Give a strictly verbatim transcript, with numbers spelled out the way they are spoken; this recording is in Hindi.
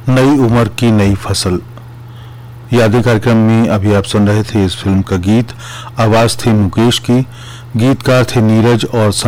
नई उम्र की नई फसल यादें कार्यक्रम में अभी आप सुन रहे थे इस फिल्म का गीत। आवाज थी मुकेश की, गीतकार थे नीरज और